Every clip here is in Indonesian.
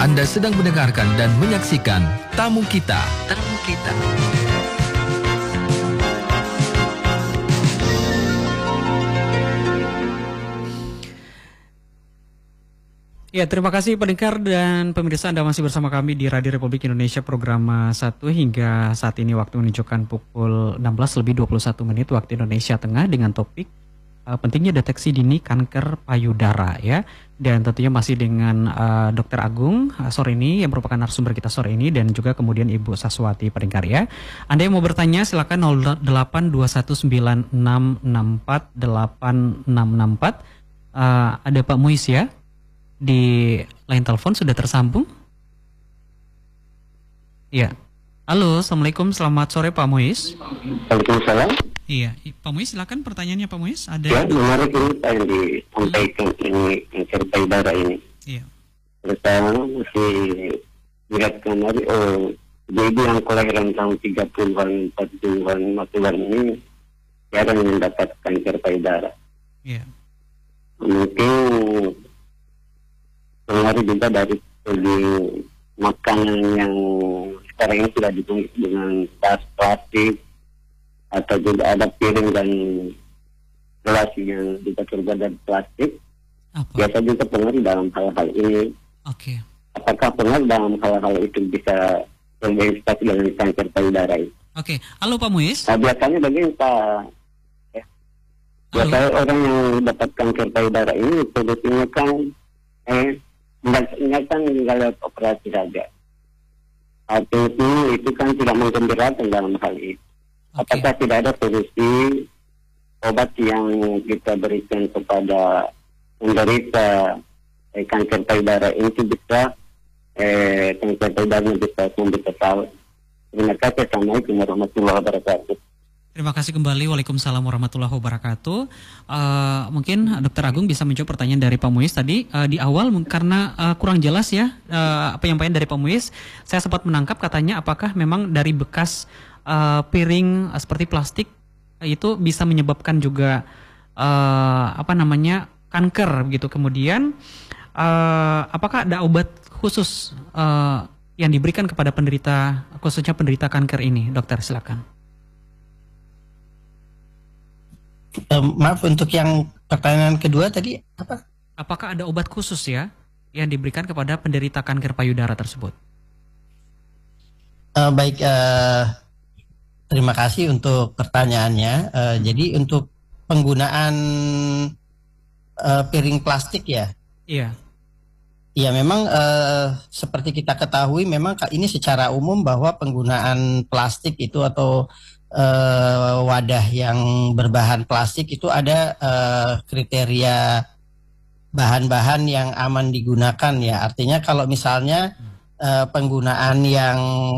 Anda sedang mendengarkan dan menyaksikan Tamu Kita. Tamu Kita. Ya, terima kasih pendengar dan pemirsa, Anda masih bersama kami di Radio Republik Indonesia program 1 hingga saat ini waktu menunjukkan pukul 16:21 waktu Indonesia Tengah dengan topik pentingnya deteksi dini kanker payudara ya. Dan tentunya masih dengan Dr. Agung sore ini yang merupakan narasumber kita sore ini, dan juga kemudian Ibu Saswati pendengar ya. Anda yang mau bertanya silakan 082196648664. Ada Pak Muiz ya di line telepon, sudah tersambung. Ya. Halo, Assalamualaikum, selamat sore Pak Muiz. Waalaikumsalam. Iya, Pak Muiz silakan pertanyaannya Pak Muiz. Ada Ya, menarik ini Pak yang disampaikan ini kanker payudara ini. Iya. Pertama masih lihat kemarin, jadi yang kelahiran tahun 30-an, 40-an, 50-an ini jarang mendapat kanker payudara. Iya. Mungkin pengaruh juga dari segi makanan yang sekarang ini sudah dibungkus dengan tas plastik, atau juga ada piring dan gelas yang juga terbuat dari plastik. Biasa juga pengaruh dalam hal-hal ini. Oke. Apakah pengaruh dalam hal-hal itu bisa terinfeksi dengan kanker payudara itu? Oke. Halo Pak Muiz. Nah, biasanya begini Pak. Biasanya orang yang dapat kanker payudara ini solusinya kan ingatkan tinggal operasi saja. Artinya itu kan tidak menggembirakan dalam hal itu. Apakah tidak ada solusi obat yang kita berikan kepada penderita kanker payudara ini bisa kanker payudara bisa sembuh total? Terima kasih. Assalamualaikum warahmatullahi wabarakatuh. Terima kasih kembali. Waalaikumsalam warahmatullahi wabarakatuh. Mungkin Dr. Agung bisa menjawab pertanyaan dari Pak Muiz tadi di awal karena kurang jelas ya penyampaian dari Pak Muiz. Saya sempat menangkap katanya apakah memang dari bekas piring seperti plastik itu bisa menyebabkan juga kanker gitu. Kemudian apakah ada obat khusus yang diberikan kepada penderita, khususnya penderita kanker ini, dokter? Silakan. Maaf, untuk yang pertanyaan kedua tadi apa? Apakah ada obat khusus ya yang diberikan kepada penderita kanker payudara tersebut? Baik. Terima kasih untuk pertanyaannya. Jadi untuk penggunaan piring plastik ya? Iya. Ya memang seperti kita ketahui memang ini secara umum bahwa penggunaan plastik itu atau wadah yang berbahan plastik itu ada kriteria bahan-bahan yang aman digunakan ya. Artinya kalau misalnya penggunaan yang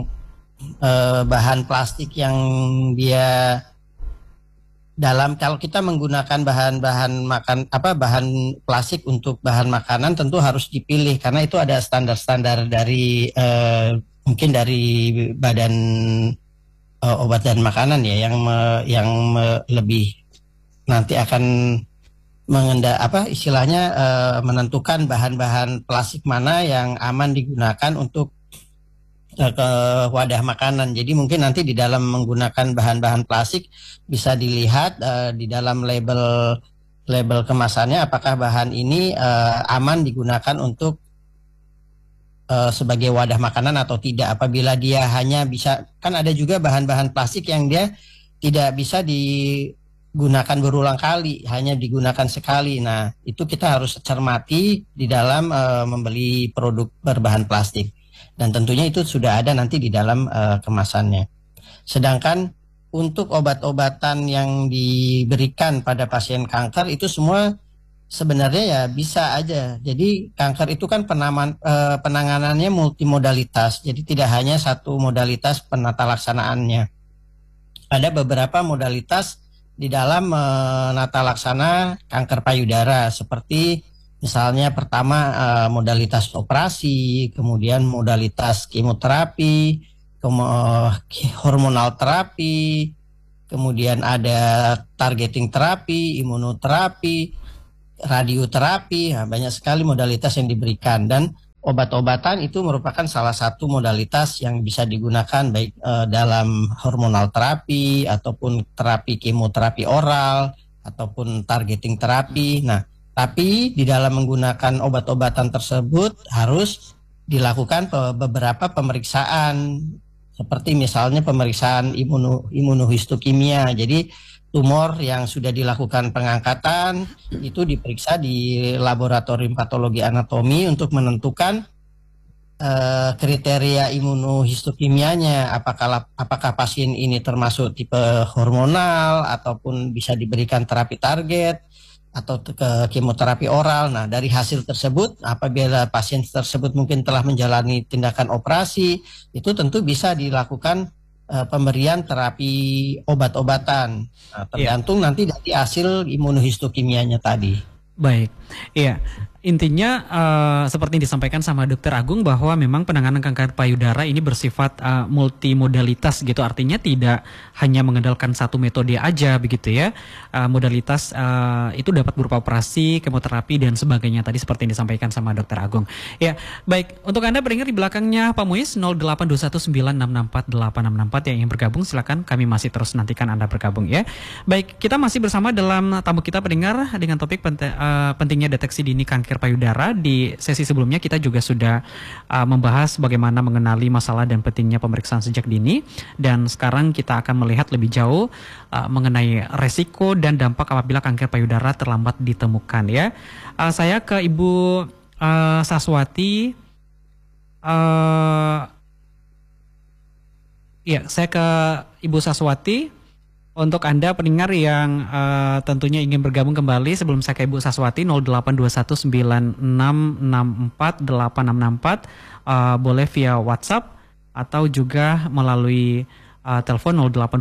bahan plastik yang dia kalau kita menggunakan bahan plastik untuk bahan makanan tentu harus dipilih karena itu ada standar-standar dari mungkin dari Badan Obat dan Makanan ya yang lebih nanti akan menentukan bahan-bahan plastik mana yang aman digunakan untuk ke wadah makanan. Jadi mungkin nanti di dalam menggunakan bahan-bahan plastik bisa dilihat di dalam label kemasannya apakah bahan ini aman digunakan untuk sebagai wadah makanan atau tidak. Apabila dia hanya bisa, kan ada juga bahan-bahan plastik yang dia tidak bisa digunakan berulang kali, hanya digunakan sekali. Nah, itu kita harus cermati di dalam membeli produk berbahan plastik. Dan tentunya itu sudah ada nanti di dalam kemasannya. Sedangkan untuk obat-obatan yang diberikan pada pasien kanker itu semua sebenarnya ya bisa aja. Jadi kanker itu kan penanganannya multimodalitas. Jadi tidak hanya satu modalitas penata laksanaannya. Ada beberapa modalitas di dalam menata laksana kanker payudara seperti misalnya pertama modalitas operasi, kemudian modalitas kemoterapi, hormonal terapi, kemudian ada targeting terapi, imunoterapi, radioterapi, banyak sekali modalitas yang diberikan. Dan obat-obatan itu merupakan salah satu modalitas yang bisa digunakan baik dalam hormonal terapi ataupun terapi kemoterapi oral ataupun targeting terapi. Nah, tapi di dalam menggunakan obat-obatan tersebut harus dilakukan beberapa pemeriksaan seperti misalnya pemeriksaan imunohistokimia. Jadi tumor yang sudah dilakukan pengangkatan itu diperiksa di laboratorium patologi anatomi untuk menentukan kriteria imunohistokimianya, apakah pasien ini termasuk tipe hormonal ataupun bisa diberikan terapi target atau ke kemoterapi oral. Nah, dari hasil tersebut apabila pasien tersebut mungkin telah menjalani tindakan operasi, itu tentu bisa dilakukan pemberian terapi obat-obatan. Nah, tergantung nanti dari hasil imunohistokimianya tadi. Baik, iya. Intinya seperti yang disampaikan sama Dokter Agung bahwa memang penanganan kanker payudara ini bersifat multimodalitas gitu. Artinya tidak hanya mengandalkan satu metode aja begitu ya. Modalitas itu dapat berupa operasi, kemoterapi dan sebagainya tadi seperti yang disampaikan sama Dokter Agung. Ya, baik. Untuk Anda pendengar di belakangnya Pak Muiz 082196648664 yang ingin bergabung silakan, kami masih terus nantikan Anda bergabung ya. Baik, kita masih bersama dalam tamu kita pendengar dengan topik pentingnya deteksi dini kanker payudara. Di sesi sebelumnya kita juga sudah membahas bagaimana mengenali masalah dan pentingnya pemeriksaan sejak dini, dan sekarang kita akan melihat lebih jauh mengenai resiko dan dampak apabila kanker payudara terlambat ditemukan ya. Saya ke Ibu Saswati. Saya ke Ibu Saswati. Untuk Anda pendengar yang tentunya ingin bergabung kembali, sebelum saya ke Ibu Saswati 082196648664 boleh via WhatsApp atau juga melalui telepon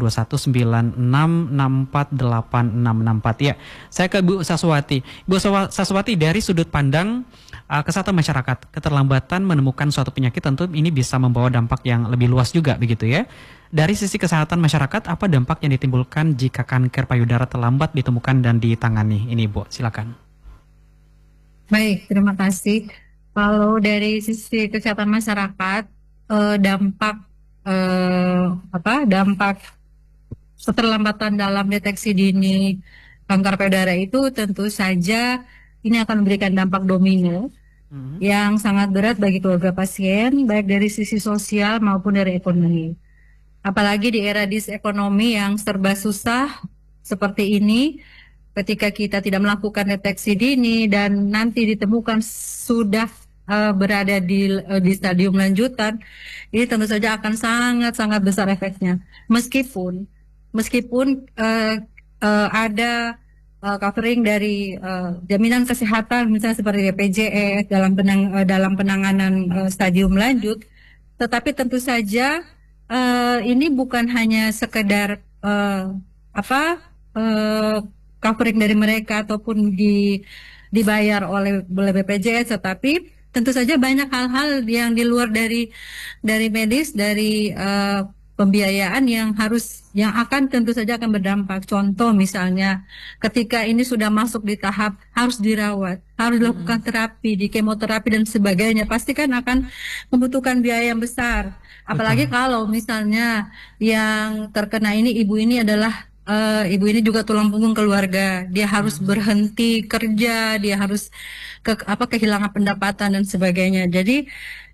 082196648664. Ya, saya ke Bu Saswati. Bu Saswati, dari sudut pandang kesehatan masyarakat, keterlambatan menemukan suatu penyakit tentu ini bisa membawa dampak yang lebih luas juga begitu ya. Dari sisi kesehatan masyarakat, apa dampak yang ditimbulkan jika kanker payudara terlambat ditemukan dan ditangani? Ini Bu, silakan. Baik, terima kasih. Kalau dari sisi kesehatan masyarakat, dampak keterlambatan dalam deteksi dini kanker payudara itu tentu saja ini akan memberikan dampak domino yang sangat berat bagi keluarga pasien, baik dari sisi sosial maupun dari ekonomi. Apalagi di era disekonomi yang serba susah seperti ini, ketika kita tidak melakukan deteksi dini dan nanti ditemukan sudah berada di stadium lanjutan, ini tentu saja akan sangat besar efeknya. Meskipun ada covering dari jaminan kesehatan, misalnya seperti BPJS dalam penanganan stadium lanjut, tetapi tentu saja ini bukan hanya sekedar covering dari mereka ataupun dibayar oleh BPJS, tetapi tentu saja banyak hal-hal yang di luar dari medis, dari pembiayaan yang akan tentu saja akan berdampak. Contoh misalnya ketika ini sudah masuk di tahap harus dirawat, harus dilakukan terapi, di kemoterapi dan sebagainya, pasti kan akan membutuhkan biaya yang besar. Apalagi kalau misalnya yang terkena ini ibu ini juga tulang punggung keluarga, dia harus berhenti kerja, dia harus kehilangan pendapatan dan sebagainya. Jadi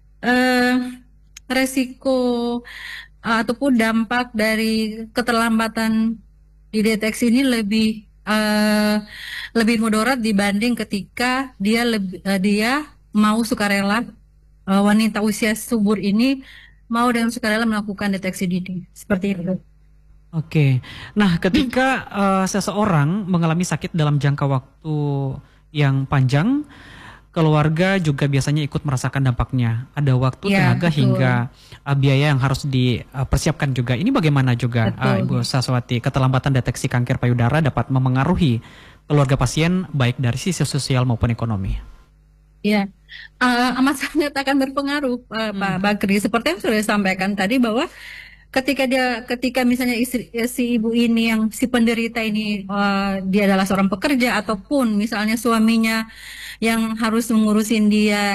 resiko ataupun dampak dari keterlambatan dideteksi ini lebih mudarat dibanding ketika dia mau sukarela, wanita usia subur ini mau dengan sukarela melakukan deteksi dini seperti itu. Oke, nah ketika seseorang mengalami sakit dalam jangka waktu yang panjang, keluarga juga biasanya ikut merasakan dampaknya. Ada waktu, tenaga, betul, hingga biaya yang harus dipersiapkan juga. Ini bagaimana juga Ibu Saswati, keterlambatan deteksi kanker payudara dapat memengaruhi keluarga pasien baik dari sisi sosial maupun ekonomi? Ya, amat sangat akan berpengaruh Pak Bakri. Seperti yang sudah disampaikan tadi bahwa ketika misalnya si ibu ini yang si penderita ini dia adalah seorang pekerja ataupun misalnya suaminya yang harus mengurusin dia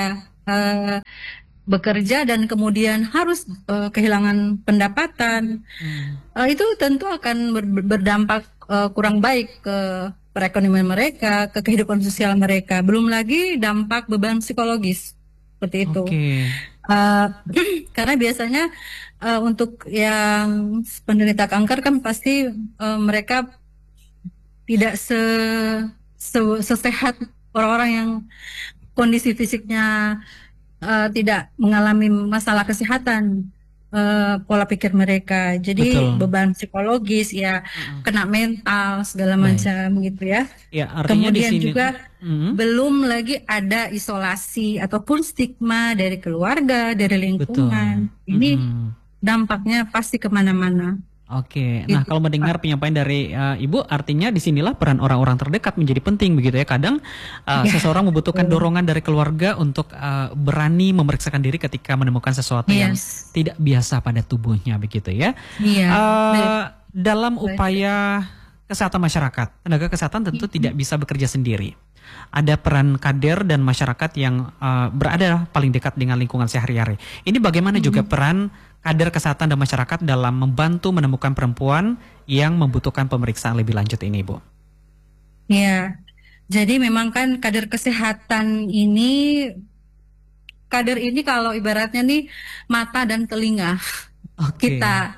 bekerja dan kemudian harus kehilangan pendapatan, itu tentu akan berdampak kurang baik ke perekonomian mereka, ke kehidupan sosial mereka. Belum lagi dampak beban psikologis seperti itu. Karena biasanya untuk yang penderita kanker kan pasti mereka tidak sesehat orang-orang yang kondisi fisiknya tidak mengalami masalah kesehatan, pola pikir mereka. Jadi beban psikologis ya, kena mental segala macam gitu ya. Ya, artinya kemudian di sini juga belum lagi ada isolasi ataupun stigma dari keluarga, dari lingkungan. Ini dampaknya pasti kemana-mana. Oke, nah kalau mendengar penyampaian dari Ibu, artinya disinilah peran orang-orang terdekat menjadi penting begitu ya. Kadang seseorang membutuhkan dorongan dari keluarga untuk berani memeriksakan diri ketika menemukan sesuatu yang tidak biasa pada tubuhnya begitu ya. Dalam upaya kesehatan masyarakat, tenaga kesehatan tentu tidak bisa bekerja sendiri. Ada peran kader dan masyarakat yang berada paling dekat dengan lingkungan sehari-hari. Ini bagaimana juga peran kader kesehatan dan masyarakat dalam membantu menemukan perempuan yang membutuhkan pemeriksaan lebih lanjut ini, Bu? Ya, jadi memang kan kader kesehatan ini, kader ini kalau ibaratnya nih mata dan telinga kita.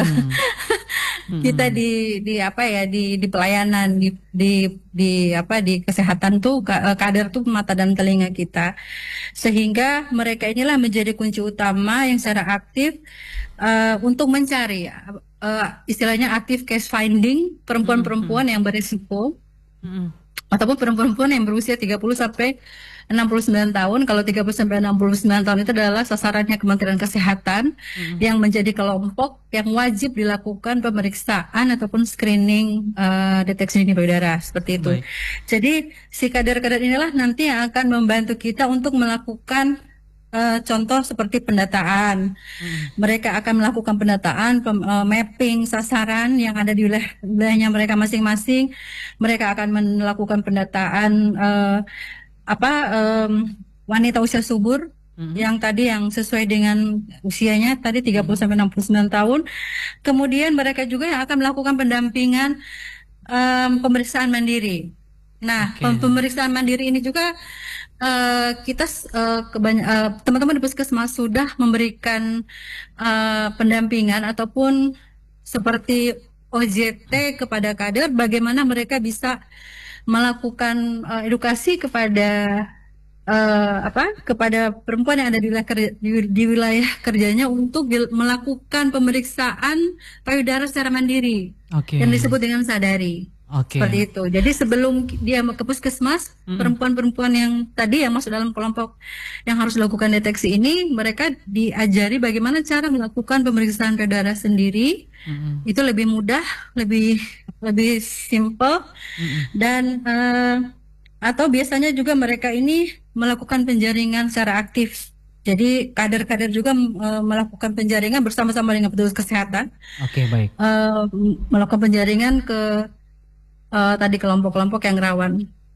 Kita di apa ya, di pelayanan, di kesehatan tuh kader tuh mata dan telinga kita, sehingga mereka inilah menjadi kunci utama yang secara aktif untuk mencari istilahnya active case finding perempuan-perempuan yang berisiko ataupun perempuan-perempuan yang berusia 30 sampai 69 tahun. Kalau 30 sampai 69 tahun itu adalah sasarannya Kementerian Kesehatan yang menjadi kelompok yang wajib dilakukan pemeriksaan ataupun screening deteksi dini payudara seperti itu. Jadi si kader-kader inilah nanti yang akan membantu kita untuk melakukan contoh seperti pendataan. Mereka akan melakukan pendataan, mapping sasaran yang ada di wilayahnya mereka masing-masing. Mereka akan melakukan pendataan wanita usia subur yang tadi yang sesuai dengan usianya tadi 30 sampai 69 tahun. Kemudian mereka juga yang akan melakukan pendampingan pemeriksaan mandiri. Nah, pemeriksaan mandiri ini juga kita teman-teman di puskesmas sudah memberikan pendampingan ataupun seperti OJT kepada kader bagaimana mereka bisa melakukan edukasi kepada kepada perempuan yang ada di wilayah kerjanya untuk melakukan pemeriksaan payudara secara mandiri yang disebut dengan sadari. Seperti itu. Jadi sebelum dia ke puskesmas, perempuan-perempuan yang tadi yang masuk dalam kelompok yang harus lakukan deteksi ini, mereka diajari bagaimana cara melakukan pemeriksaan payudara sendiri. Itu lebih mudah, lebih simple, dan atau biasanya juga mereka ini melakukan penjaringan secara aktif. Jadi kader-kader juga melakukan penjaringan bersama-sama dengan petugas kesehatan. Melakukan penjaringan ke tadi kelompok-kelompok yang rawan.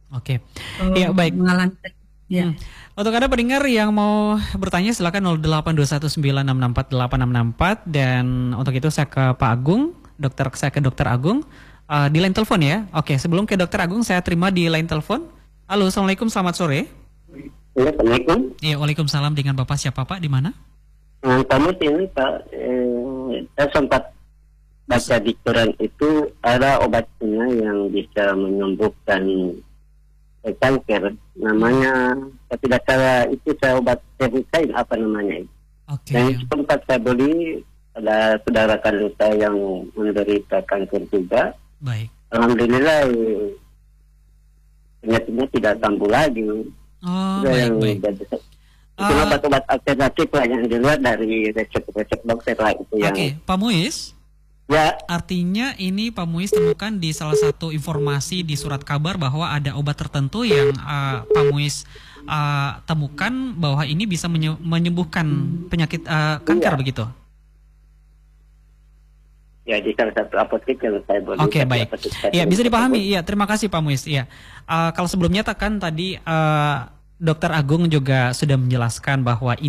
Ya, baik. Mengalami. Ya. Untuk Anda pendengar yang mau bertanya silakan 082196648664, dan untuk itu saya ke Pak Agung, saya ke Dokter Agung di line telepon ya. Sebelum ke Dokter Agung saya terima di line telepon. Halo, Assalamualaikum, selamat sore. Assalamualaikum. Iya, waalaikumsalam. Dengan Bapak siapa, Pak? Di mana? Kamu ini Pak, saya sempat baca di koran itu ada obatnya yang bisa menyembuhkan kanker, namanya tidak salah itu obat Sebucain apa namanya itu. Dan sempat saya beli, ada saudara kandung saya yang menderita kanker juga. Alhamdulillah penyakitnya tidak kambuh lagi. Itu obat-obat alternatif lah yang di luar dari resep-resep dokter lah itu yang. Pak Muiz. Ya. Artinya ini Pak Muiz temukan di salah satu informasi di surat kabar bahwa ada obat tertentu yang Pak Muiz temukan bahwa ini bisa menyembuhkan penyakit kanker begitu? Ya, di salah satu apotek yang saya beli. Baik. Ya, bisa dipahami. Ya, terima kasih Pak Muiz. Ya, kalau sebelumnya kan tadi Dokter Agung juga sudah menjelaskan bahwa